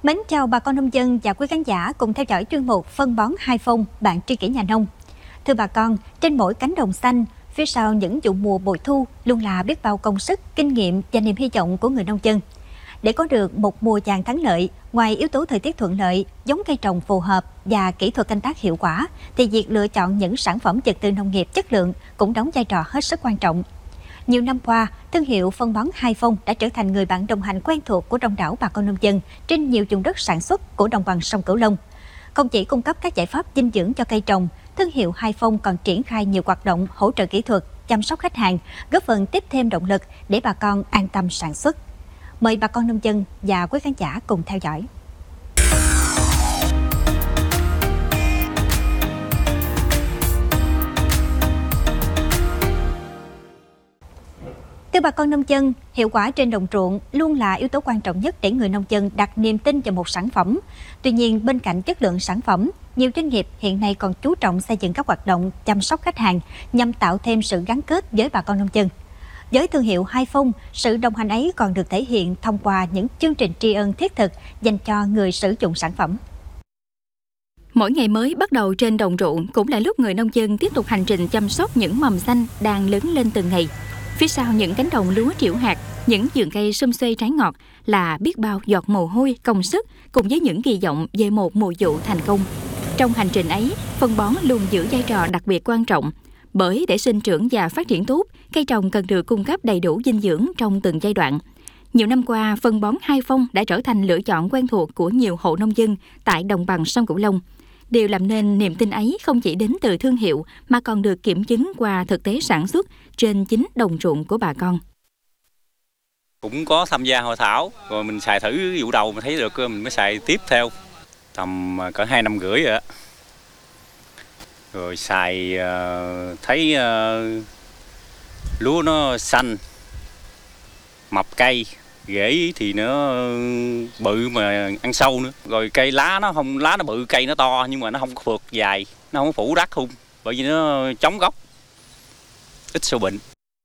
Mến chào bà con nông dân và quý khán giả cùng theo dõi chuyên mục Phân bón Hai Phong, bạn tri kỷ nhà nông. Thưa bà con, trên mỗi cánh đồng xanh, phía sau những vụ mùa bội thu luôn là biết bao công sức, kinh nghiệm và niềm hy vọng của người nông dân. Để có được một mùa vàng thắng lợi, ngoài yếu tố thời tiết thuận lợi, giống cây trồng phù hợp và kỹ thuật canh tác hiệu quả, thì việc lựa chọn những sản phẩm vật tư nông nghiệp chất lượng cũng đóng vai trò hết sức quan trọng. Nhiều năm qua, thương hiệu phân bón Hai Phong đã trở thành người bạn đồng hành quen thuộc của đông đảo bà con nông dân trên nhiều vùng đất sản xuất của đồng bằng sông Cửu Long. Không chỉ cung cấp các giải pháp dinh dưỡng cho cây trồng, thương hiệu Hai Phong còn triển khai nhiều hoạt động hỗ trợ kỹ thuật, chăm sóc khách hàng, góp phần tiếp thêm động lực để bà con an tâm sản xuất. Mời bà con nông dân và quý khán giả cùng theo dõi. Thưa bà con nông dân, hiệu quả trên đồng ruộng luôn là yếu tố quan trọng nhất để người nông dân đặt niềm tin vào một sản phẩm. Tuy nhiên, bên cạnh chất lượng sản phẩm, nhiều doanh nghiệp hiện nay còn chú trọng xây dựng các hoạt động chăm sóc khách hàng nhằm tạo thêm sự gắn kết với bà con nông dân. Với thương hiệu Hai Phong, sự đồng hành ấy còn được thể hiện thông qua những chương trình tri ân thiết thực dành cho người sử dụng sản phẩm. Mỗi ngày mới bắt đầu trên đồng ruộng cũng là lúc người nông dân tiếp tục hành trình chăm sóc những mầm xanh đang lớn lên từng ngày. Phía sau những cánh đồng lúa trĩu hạt, những vườn cây sum xuê trái ngọt là biết bao giọt mồ hôi, công sức cùng với những kỳ vọng về một mùa vụ thành công. Trong hành trình ấy, phân bón luôn giữ vai trò đặc biệt quan trọng. Bởi để sinh trưởng và phát triển tốt, cây trồng cần được cung cấp đầy đủ dinh dưỡng trong từng giai đoạn. Nhiều năm qua, phân bón Hai Phong đã trở thành lựa chọn quen thuộc của nhiều hộ nông dân tại đồng bằng sông Cửu Long. Điều làm nên niềm tin ấy không chỉ đến từ thương hiệu mà còn được kiểm chứng qua thực tế sản xuất trên chính đồng ruộng của bà con. Cũng có tham gia hội thảo, rồi mình xài thử vụ đầu mình thấy được mình mới xài tiếp theo. Tầm cỡ 2 năm rưỡi rồi á. Rồi xài thấy lúa nó xanh, mập cây, rễ thì nó bự mà ăn sâu nữa. Rồi cây lá nó bự, cây nó to nhưng mà nó không phượt dài, nó không phủ rác khung, bởi vì nó chống gốc, ít sâu bệnh.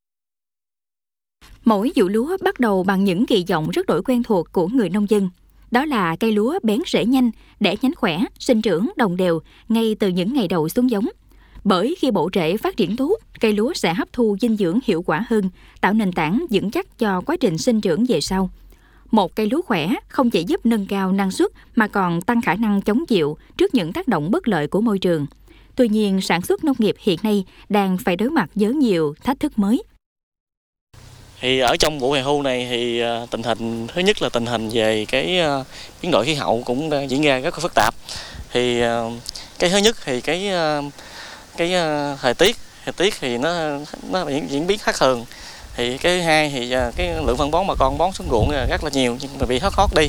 Mỗi vụ lúa bắt đầu bằng những kỳ vọng rất đổi quen thuộc của người nông dân. Đó là cây lúa bén rễ nhanh, đẻ nhánh khỏe, sinh trưởng đồng đều ngay từ những ngày đầu xuống giống. Bởi khi bộ rễ phát triển tốt, cây lúa sẽ hấp thu dinh dưỡng hiệu quả hơn, tạo nền tảng vững chắc cho quá trình sinh trưởng về sau. Một cây lúa khỏe không chỉ giúp nâng cao năng suất mà còn tăng khả năng chống chịu trước những tác động bất lợi của môi trường. Tuy nhiên, sản xuất nông nghiệp hiện nay đang phải đối mặt với nhiều thách thức mới. Thì ở trong vụ hè thu này thì tình hình thứ nhất là tình hình về cái biến đổi khí hậu cũng diễn ra rất là phức tạp. Thì cái thứ nhất thì cái thời tiết thì nó diễn biến thất thường. Thì cái thứ hai thì cái lượng phân bón mà con bón xuống ruộng rất là nhiều nhưng mà bị thất thoát đi.